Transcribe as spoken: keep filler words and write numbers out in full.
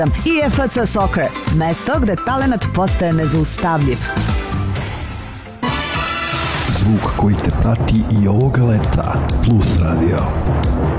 i F C Soccer, mesto gde talenat postaje nezaustavljiv. Zvuk koji te prati i ovoga leta. Plus Radio.